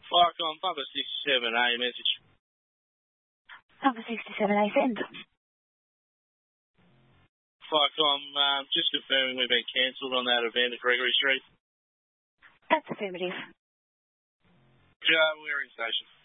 Firecom, Papa 67A message. Papa 67A send. Firecom, just confirming we've been cancelled on that event at Gregory Street. That's affirmative. Yeah, we're in station.